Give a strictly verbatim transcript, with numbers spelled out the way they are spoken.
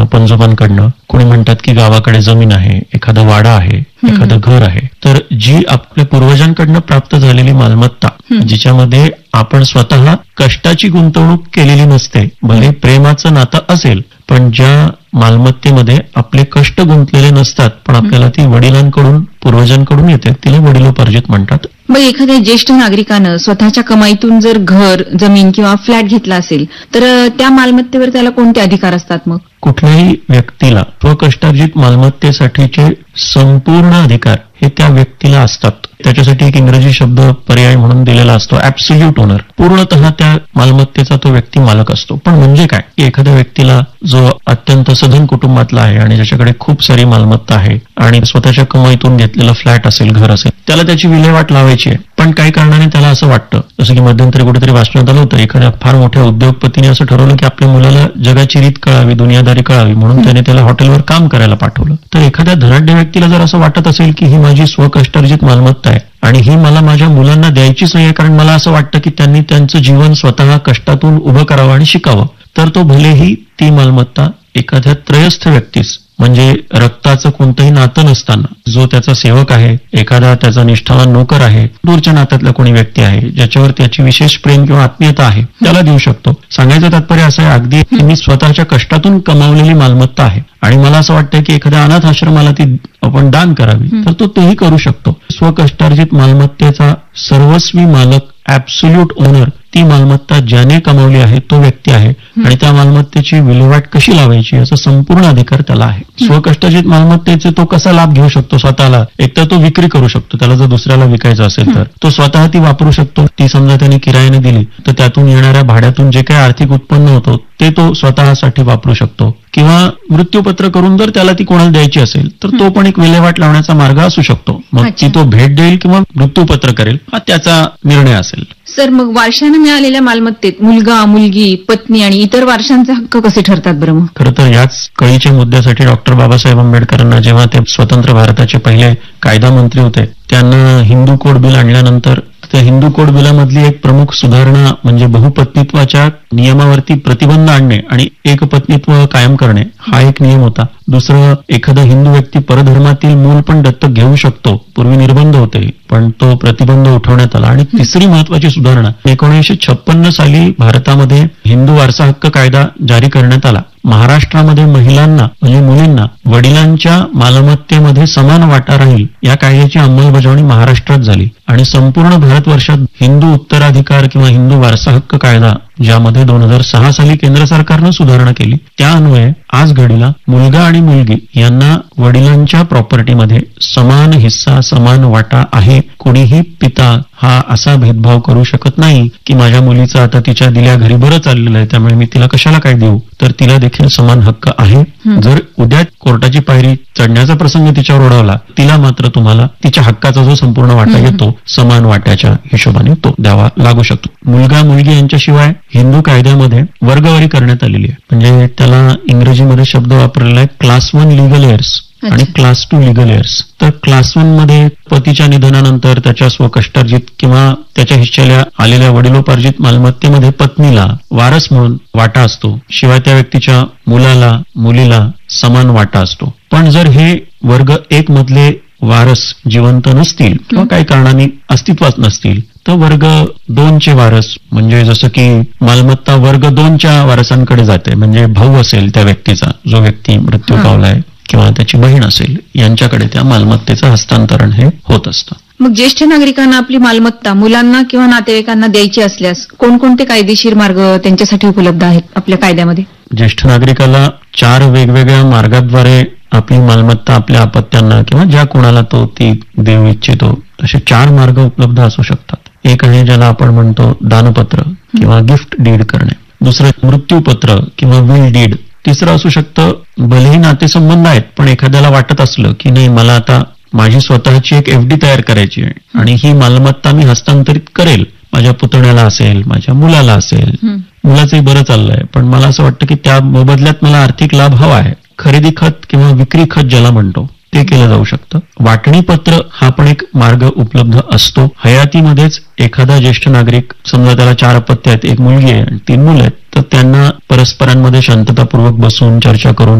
आजोबांकडनं पंजोबांकडनं, कोणी म्हणतात की गावाकडे जमीन आहे, एखादा वाडा आहे, एखादं घर आहे. तर जी आपल्या पूर्वजांकडनं प्राप्त झालेली मालमत्ता, जिच्यामध्ये आपण स्वतः कष्टाची गुंतवणूक केलेली नसते, भले प्रेमाचं नातं असेल, पण ज्या मालमत्तेमध्ये आपले कष्ट गुंतलेले नसतात, पण आपल्याला ती वडिलांकडून पूर्वजांकडून येते, तिला वडिलोपार्जित म्हणतात. मग एखाद्या ज्येष्ठ नागरिकानं स्वतःच्या कमाईतून जर घर, जमीन किंवा फ्लॅट घेतला असेल तर त्या मालमत्तेवर त्याला कोणते अधिकार असतात? मग कुठल्याही व्यक्तीला स्वकष्टार्जित मालमत्तेसाठीचे संपूर्ण अधिकार हे त्या व्यक्तीला असतात. त्याच्यासाठी एक इंग्रजी शब्द पर्याय म्हणून दिलेला असतो, ऍब्सोल्यूट ओनर. पूर्णतः त्या मालमत्तेचा तो व्यक्ती मालक असतो. पण म्हणजे काय, की एखाद्या व्यक्तीला जो अत्यंत सधन कुटुंबातला आहे आणि ज्याच्याकडे खूप सारी मालमत्ता आहे आणि स्वतःच्या कमाईतून घेतलेलं फ्लॅट असेल, घर असेल, त्याला त्याची विल्हेवाट लावायची आहे. पण काही कारणाने त्याला असं वाटतं, जसं की मध्यंतरी कुठेतरी वाचण्यात आलं होतं, एखाद्या फार मोठ्या उद्योगपतीने असं ठरवलं की आपल्या मुलाला जगाची रीत कळावी, दुनियादारी कळावी, म्हणून त्याने त्याला हॉटेलवर काम करायला पाठवलं. तर एखाद्या धनाढ्य व्यक्तीला जर असं वाटत असेल की ही माझी स्वकष्टार्जित मालमत्ता आहे आणि ही मला माझ्या मुलांना द्यायचीच नाहीये, कारण मला असं वाटतं की त्यांनी त्यांचं जीवन स्वतः कष्टातून उभं करावं आणि शिकावं, तर तो भलेही ती मालमत्ता एखाद्या त्रयस्थ व्यक्तीस, म्हणजे रक्ताचं कोणतंही नातं नसताना, जो त्याचा सेवक आहे, एखादा त्याचा निष्ठावान नोकर आहे, दूरच्या नात्यातला कोणी व्यक्ती आहे, ज्याच्यावर त्याची विशेष प्रेम किंवा आत्मीयता आहे, त्याला देऊ शकतो. सांगायचं तात्पर्य असं आहे, अगदी मी स्वतःच्या कष्टातून कमावलेली मालमत्ता आहे आणि मला असं वाटतं की एखाद्या अनाथ आश्रमाला ती आपण दान करावी, तर तो तेही करू शकतो. स्वकष्टार्जित मालमत्तेचा सर्वस्वी मालक, ऍब्सोल्यूट ओनर, ती मालमत्ता ज्याने कमावली आहे तो व्यक्ती आहे आणि त्या मालमत्तेची विल्हेवाट कशी लावायची याचा संपूर्ण अधिकार त्याला आहे. स्वकष्टार्जित मालमत्तेचे तो कसा लाभ घेऊ शकतो स्वतःला, एक तर तो विक्री करू शकतो, त्याला जर दुसऱ्याला विकायचं असेल तर तो स्वतः ती वापरू शकतो. ती समजा त्याने किरायाने दिली तर त्यातून येणाऱ्या भाड्यातून जे काही आर्थिक उत्पन्न होतं ते तो स्वतःसाठी वापरू शकतो, किंवा मृत्यूपत्र करून जर त्याला ती कोणाला द्यायची असेल तर तो पण एक विल्हेवाट लावण्याचा मार्ग असू शकतो. मग ती तो भेट देईल किंवा मृत्यूपत्र करेल हा त्याचा निर्णय असेल. सर, मग वारशाने मिळालेल्या मालमत्तेत मुलगा, मुलगी, पत्नी आणि इतर वारशांचे हक्क कसे ठरतात बरं? मग खरं तर याच कळीच्या मुद्द्यासाठी डॉक्टर बाबासाहेब आंबेडकरांना, जेव्हा ते स्वतंत्र भारताचे पहिले कायदा मंत्री होते, त्यांना हिंदू कोड बिल आणल्यानंतर त्या हिंदू कोड बिलामधली एक प्रमुख सुधारणा म्हणजे बहुपत्नीत्वाच्या नियमावरती प्रतिबंध आणणे आणि एकपत्नीत्व कायम करणे हा एक नियम होता. दुसरं, एखादा हिंदू व्यक्ती परधर्मातील मूल पण दत्तक घेऊ शकतो, पूर्वी निर्बंध होते पण तो प्रतिबंध उठवण्यात आला. आणि तिसरी महत्वाची सुधारणा एकोणीसशे छप्पन्न साली भारतामध्ये हिंदू वारसा हक्क कायदा जारी करण्यात आला. महाराष्ट्रामध्ये महिलांना म्हणजे मुलींना वडिलांच्या मालमत्तेमध्ये समान वाटा राहील या कायद्याची अंमलबजावणी महाराष्ट्रात झाली आणि संपूर्ण भारतवर्षात हिंदू उत्तराधिकार किंवा हिंदू वारसा हक्क कायदा, ज्यामध्ये दोन हजार सहा साली केंद्र सरकारनं सुधारणा केली, त्या अन्वये आज घडीला मुलगा आणि मुलगी यांना वडिलांच्या प्रॉपर्टीमध्ये समान हिस्सा, समान वाटा आहे. कोणीही पिता हा असा भेदभाव करू शकत नाही की माझ्या मुलीचं आता तिच्या दिल्या घरी बरं चाललेलं आहे त्यामुळे मी तिला कशाला काय देऊ, तर तिला देखील समान हक्क आहे. जर उद्या कोर्टाची पायरी चढण्याचा प्रसंग तिच्यावर ओढवला, तिला मात्र तुम्हाला तिच्या हक्काचा जो संपूर्ण वाटा येतो समान वाट्याच्या हिशोबाने तो द्यावा लागू शकतो. मुलगा मुलगी यांच्याशिवाय हिंदू कायद्यामध्ये वर्गवारी करण्यात आलेली आहे. म्हणजे त्याला इंग्रजीमध्ये शब्द वापरलेला आहे क्लास वन लिगल एअर्स आणि क्लास टू लिगल एअर्स. तर क्लास वन मध्ये पतीच्या निधनानंतर त्याच्या स्वकष्टार्जित किंवा त्याच्या हिश्श्याला आलेल्या वडिलोपार्जित मालमत्तेमध्ये पत्नीला वारस म्हणून वाटा असतो, शिवाय त्या व्यक्तीच्या मुलाला, मुलीला समान वाटा असतो. पण जर हे वर्ग एक मधले वारस जिवंत नसतील किंवा काही कारणाने अस्तित्वात नसतील तर वर्ग दोनचे वारस, म्हणजे जसं की मालमत्ता वर्ग दोनच्या वारसांकडे जाते, म्हणजे भाऊ असेल त्या व्यक्तीचा, जो व्यक्ती मृत्यू पावलाय, किंवा त्याची बहीण असेल, यांच्याकडे त्या मालमत्तेचं हस्तांतरण हे होत असतं. मग ज्येष्ठ नागरिकांना आपली मालमत्ता मुलांना किंवा नातेवाईकांना द्यायची असल्यास कोणकोणते कायदेशीर मार्ग त्यांच्यासाठी उपलब्ध आहेत आपल्या कायद्यामध्ये? ज्येष्ठ नागरिकाला चार वेगवेगळ्या मार्गाद्वारे आपली मालमत्ता आपल्या अपत्यांना किंवा ज्या कोणाला तो ती देऊ इच्छितो असे चार मार्ग उपलब्ध असू शकतात. एक आहे ज्याला आपण म्हणतो दानपत्र किंवा गिफ्ट डीड करणे. दुसरं मृत्यूपत्र किंवा विल डीड. तिसरं असू शकतं, भलेही नातेसंबंध आहेत पण एखाद्याला वाटत असलं की नाही मला आता माझी स्वतःची एक एफडी तयार करायची आहे आणि ही मालमत्ता मी हस्तांतरित करेल, माझ्या पुतण्याला असेल, माझ्या मुलाला असेल, मुलाचंही बरं चाललंय पण मला असं वाटतं की त्या मोबदल्यात मला आर्थिक लाभ हवा आहे, खरेदी खत किंवा विक्री खत ज्याला म्हणतो ते केलं जाऊ शकतं. वाटणी पत्र हा पण एक मार्ग उपलब्ध असतो. हयातीमध्येच एखादा ज्येष्ठ नागरिक, समजा त्याला चार अपत्य आहेत, एक मुलगी आहे आणि तीन मुलं आहेत, तर त्यांना परस्परांमध्ये शांततापूर्वक बसून चर्चा करून